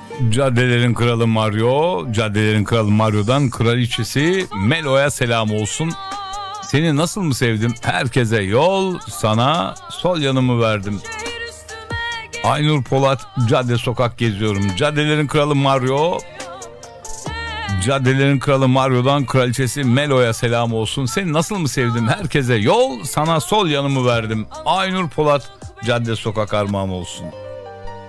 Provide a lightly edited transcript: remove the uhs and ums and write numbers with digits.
Caddelerin Kralı Mario, Caddelerin Kralı Mario'dan kraliçesi Melo'ya selam olsun. Seni nasıl mı sevdim? Herkese yol, sana sol yanımı verdim. Aynur Polat, cadde sokak geziyorum. Caddelerin Kralı Mario, Caddelerin Kralı Mario'dan kraliçesi Melo'ya selam olsun. Seni nasıl mı sevdim? Herkese yol, sana sol yanımı verdim. Aynur Polat, cadde sokak armağan olsun.